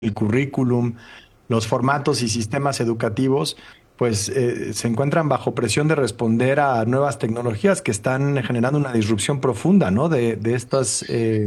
el currículum, los formatos y sistemas educativos, pues se encuentran bajo presión de responder a nuevas tecnologías que están generando una disrupción profunda, ¿no? De estas,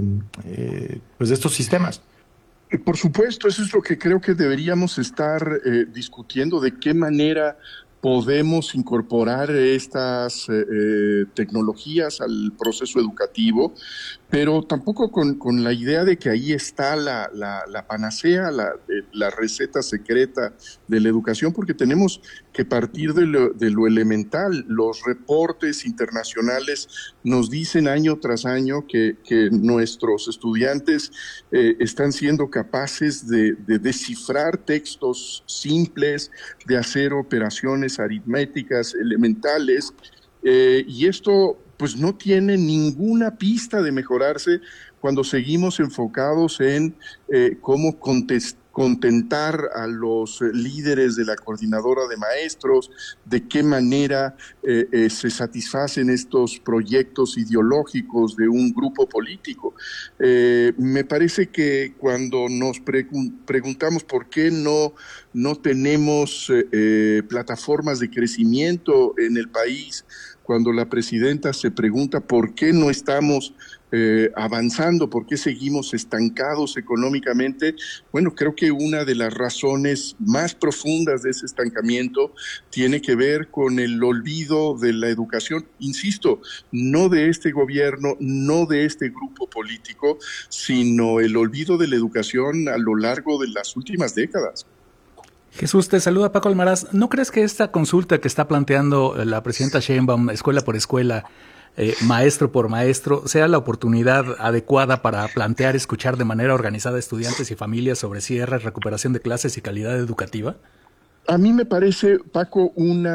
pues de estos sistemas. Por supuesto, eso es lo que creo que deberíamos estar discutiendo, de qué manera podemos incorporar estas tecnologías al proceso educativo, pero tampoco con la idea de que ahí está la panacea, la receta secreta de la educación, porque tenemos que partir de lo elemental. Los reportes internacionales nos dicen año tras año que nuestros estudiantes están siendo capaces de descifrar textos simples, de hacer operaciones aritméticas elementales, y esto pues no tiene ninguna pista de mejorarse cuando seguimos enfocados en cómo contentar a los líderes de la coordinadora de maestros, de qué manera se satisfacen estos proyectos ideológicos de un grupo político. Me parece que cuando nos preguntamos por qué no tenemos plataformas de crecimiento en el país, cuando la presidenta se pregunta por qué no estamos avanzando, por qué seguimos estancados económicamente, bueno, creo que una de las razones más profundas de ese estancamiento tiene que ver con el olvido de la educación, insisto, no de este gobierno, no de este grupo político, sino el olvido de la educación a lo largo de las últimas décadas. Jesús, te saluda Paco Almaraz. ¿No crees que esta consulta que está planteando la presidenta Sheinbaum, escuela por escuela, maestro por maestro, sea la oportunidad adecuada para plantear, escuchar de manera organizada a estudiantes y familias sobre cierre, recuperación de clases y calidad educativa? A mí me parece, Paco,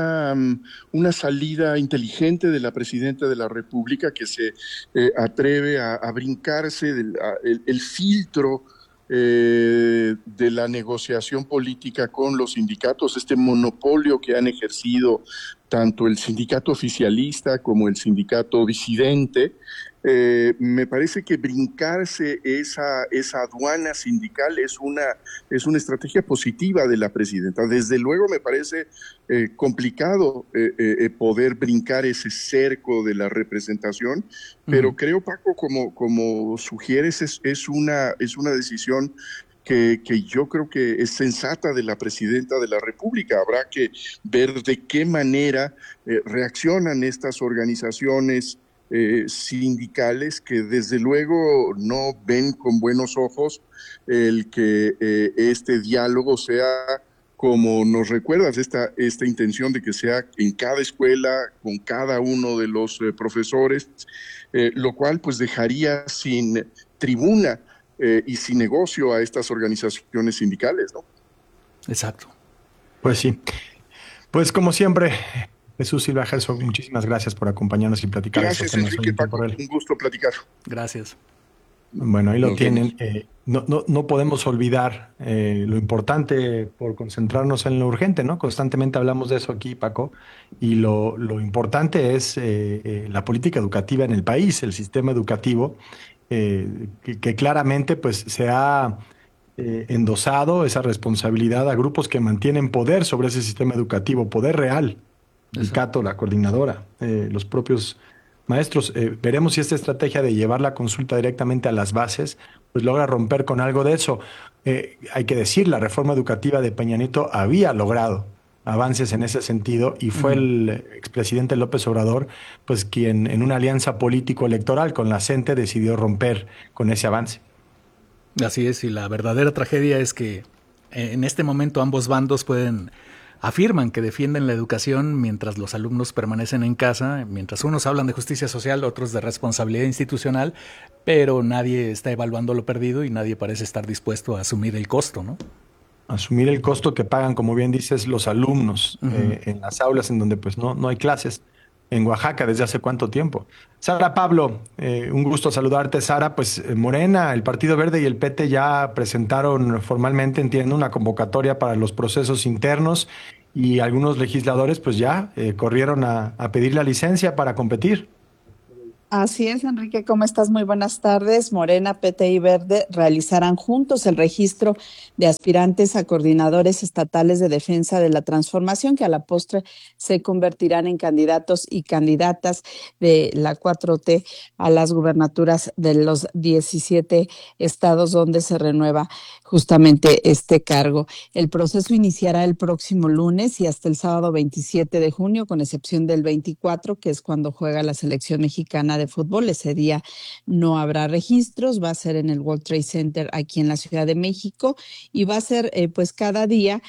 una salida inteligente de la presidenta de la República que se atreve a brincarse el filtro de la negociación política con los sindicatos, este monopolio que han ejercido tanto el sindicato oficialista como el sindicato disidente. Me parece que brincarse esa aduana sindical es una estrategia positiva de la presidenta. Desde luego me parece complicado poder brincar ese cerco de la representación, pero creo, Paco, como sugieres, es una decisión que yo creo que es sensata de la presidenta de la República. Habrá que ver de qué manera reaccionan estas organizaciones sindicales que desde luego no ven con buenos ojos el que este diálogo sea, como nos recuerdas, esta intención de que sea en cada escuela, con cada uno de los profesores, lo cual pues dejaría sin tribuna y sin negocio a estas organizaciones sindicales, ¿no? Exacto. Pues sí. Pues como siempre, Jesús Silva Herzog, muchísimas gracias por acompañarnos y platicar de estos Gracias, temas hoy Enrique, en Tiempo Paco, Real. un gusto platicar. Gracias. Bueno, ahí lo Nos vemos. tienen. No podemos olvidar lo importante por concentrarnos en lo urgente, ¿no? Constantemente hablamos de eso aquí, Paco, y lo importante es la política educativa en el país, el sistema educativo, que claramente pues se ha endosado esa responsabilidad a grupos que mantienen poder sobre ese sistema educativo, poder real. El Exacto. Cato, la coordinadora, los propios maestros. Veremos si esta estrategia de llevar la consulta directamente a las bases, pues logra romper con algo de eso. Hay que decir, la reforma educativa de Peña Nieto había logrado avances en ese sentido y fue el expresidente López Obrador, pues quien en una alianza político-electoral con la CENTE decidió romper con ese avance. Así es, y la verdadera tragedia es que en este momento ambos bandos afirman que defienden la educación mientras los alumnos permanecen en casa, mientras unos hablan de justicia social, otros de responsabilidad institucional, pero nadie está evaluando lo perdido y nadie parece estar dispuesto a asumir el costo, ¿no? Asumir el costo que pagan, como bien dices, los alumnos en las aulas en donde pues no hay clases. En Oaxaca, ¿desde hace cuánto tiempo? Sara Pablo, un gusto saludarte, Sara. Pues Morena, el Partido Verde y el PT ya presentaron formalmente, entiendo, una convocatoria para los procesos internos y algunos legisladores pues ya corrieron a pedir la licencia para competir. Así es, Enrique, ¿cómo estás? Muy buenas tardes. Morena, PT y Verde realizarán juntos el registro de aspirantes a coordinadores estatales de defensa de la transformación, que a la postre se convertirán en candidatos y candidatas de la 4T a las gubernaturas de los 17 estados donde se renueva justamente este cargo. El proceso iniciará el próximo lunes y hasta el sábado 27 de junio, con excepción del 24, que es cuando juega la selección mexicana de fútbol. Ese día no habrá registros, va a ser en el World Trade Center aquí en la Ciudad de México, y va a ser pues cada día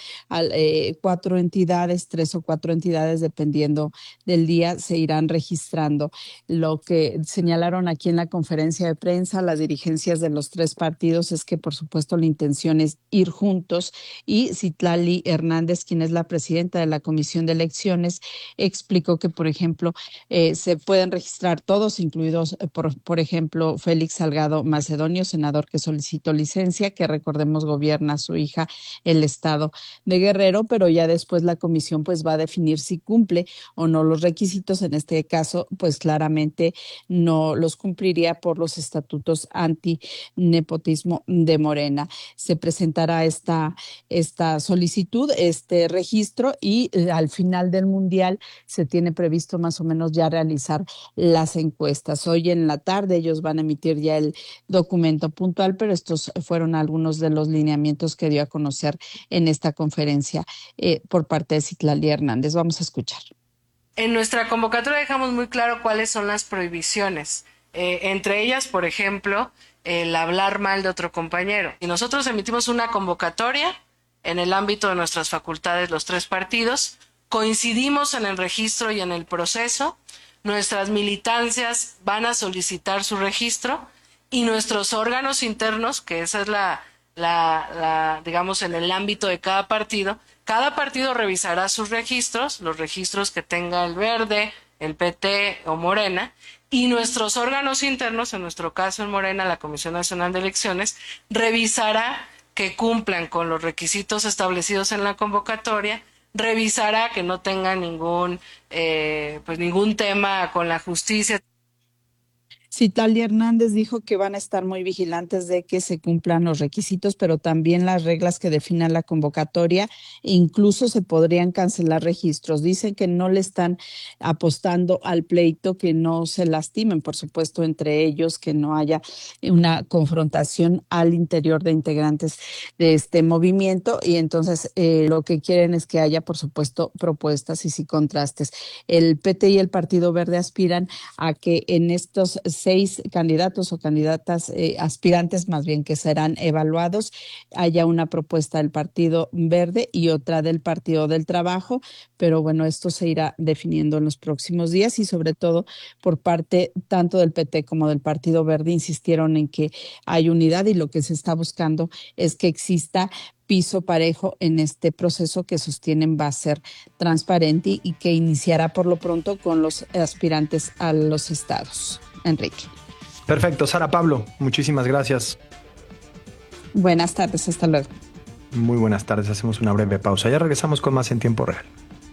4 entidades, 3 o 4 entidades, dependiendo del día, se irán registrando. Lo que señalaron aquí en la conferencia de prensa las dirigencias de los 3 partidos es que por supuesto la intención es ir juntos, y Citlali Hernández, quien es la presidenta de la Comisión de Elecciones, explicó que, por ejemplo, se pueden registrar todos, incluidos, por ejemplo, Félix Salgado Macedonio, senador que solicitó licencia, que recordemos gobierna su hija el estado de Guerrero, pero ya después la comisión pues va a definir si cumple o no los requisitos. En este caso, pues claramente no los cumpliría por los estatutos anti-nepotismo de Morena. Se presentará esta solicitud, este registro, y al final del Mundial se tiene previsto más o menos ya realizar las encuestas. Hoy en la tarde ellos van a emitir ya el documento puntual, pero estos fueron algunos de los lineamientos que dio a conocer en esta conferencia por parte de Citlali Hernández. Vamos a escuchar. En nuestra convocatoria dejamos muy claro cuáles son las prohibiciones. Entre ellas, por ejemplo, el hablar mal de otro compañero. Y nosotros emitimos una convocatoria en el ámbito de nuestras facultades, los 3 partidos, coincidimos en el registro y en el proceso. Nuestras militancias van a solicitar su registro, y nuestros órganos internos, que esa es digamos, en el ámbito de cada partido revisará sus registros, los registros que tenga el Verde, el PT o Morena, y nuestros órganos internos, en nuestro caso en Morena, la Comisión Nacional de Elecciones, revisará que cumplan con los requisitos establecidos en la convocatoria, revisará que no tenga ningún tema con la justicia. Citlali Hernández dijo que van a estar muy vigilantes de que se cumplan los requisitos, pero también las reglas que definan la convocatoria. Incluso se podrían cancelar registros. Dicen que no le están apostando al pleito, que no se lastimen, por supuesto, entre ellos, que no haya una confrontación al interior de integrantes de este movimiento. Y entonces lo que quieren es que haya, por supuesto, propuestas y sí contrastes. El PT y el Partido Verde aspiran a que en estos 6 candidatos o candidatas aspirantes, más bien, que serán evaluados, haya una propuesta del Partido Verde y otra del Partido del Trabajo, pero bueno, esto se irá definiendo en los próximos días, y sobre todo por parte tanto del PT como del Partido Verde insistieron en que hay unidad, y lo que se está buscando es que exista piso parejo en este proceso que sostienen va a ser transparente y que iniciará por lo pronto con los aspirantes a los estados. Enrique. Perfecto, Sara Pablo, muchísimas gracias. Buenas tardes, hasta luego. Muy buenas tardes, hacemos una breve pausa. Ya regresamos con más en tiempo real.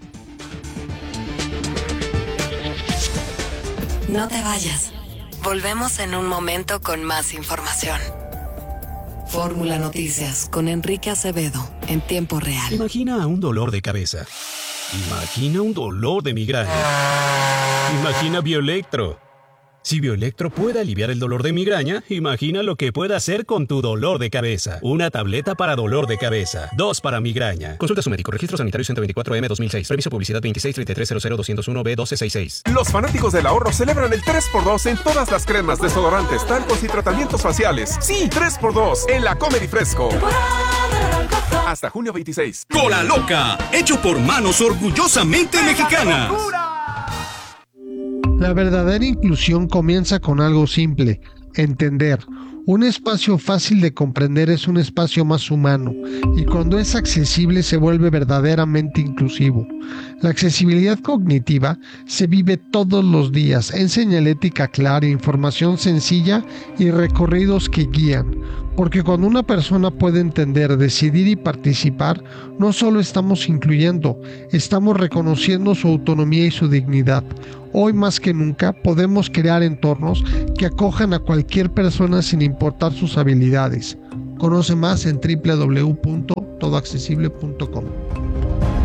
No te vayas. Volvemos en un momento con más información. Fórmula Noticias con Enrique Acevedo en tiempo real. Imagina un dolor de cabeza. Imagina un dolor de migraña. Imagina Bioelectro. Si Bioelectro puede aliviar el dolor de migraña, imagina lo que puede hacer con tu dolor de cabeza. Una tableta para dolor de cabeza. 2 para migraña. Consulta a su médico. Registro sanitario 124M 2006. Permiso publicidad 263300201B1266. Los fanáticos del ahorro celebran el 3x2 en todas las cremas, desodorantes, talcos y tratamientos faciales. Sí, 3x2 en la Comer y Fresco. Hasta junio 26. Cola Loca, hecho por manos orgullosamente mexicanas. La verdadera inclusión comienza con algo simple: entender. Un espacio fácil de comprender es un espacio más humano, y cuando es accesible se vuelve verdaderamente inclusivo. La accesibilidad cognitiva se vive todos los días en señalética clara, información sencilla y recorridos que guían. Porque cuando una persona puede entender, decidir y participar, no solo estamos incluyendo, estamos reconociendo su autonomía y su dignidad. Hoy más que nunca podemos crear entornos que acojan a cualquier persona sin importar sus habilidades. Conoce más en www.todoaccesible.com.